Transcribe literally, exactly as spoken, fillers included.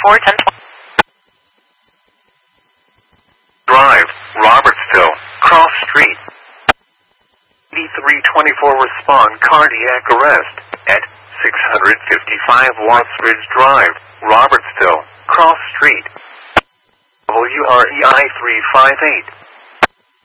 four ten. Drive, Robertsville, Cross Street. eighty-three twenty-four respond cardiac arrest at six fifty-five Watts Ridge Drive, Robertsville, Cross Street. W R E I three five eight.